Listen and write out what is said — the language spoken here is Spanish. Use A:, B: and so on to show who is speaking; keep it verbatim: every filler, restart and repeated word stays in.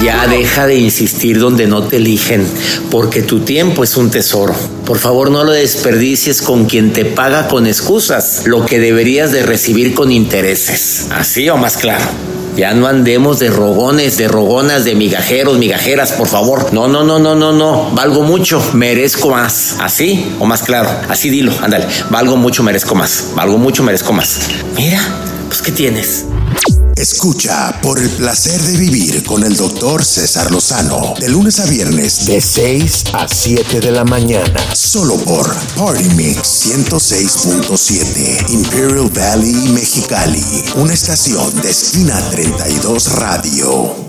A: Ya deja de insistir donde no te eligen, porque tu tiempo es un tesoro. Por favor, no lo desperdicies con quien te paga con excusas lo que deberías de recibir con intereses. ¿Así o más claro? Ya no andemos de rogones, de rogonas, de migajeros, migajeras, por favor. No, no, no, no, no, no. Valgo mucho, merezco más. ¿Así o más claro? Así dilo, ándale. Valgo mucho, merezco más. Valgo mucho, merezco más. Mira, pues ¿qué tienes?
B: Escucha Por el Placer de Vivir con el doctor César Lozano, de lunes a viernes, de seis a siete de la mañana, solo por Party Mix ciento seis punto siete, Imperial Valley, Mexicali, una estación de Esquina treinta y dos Radio.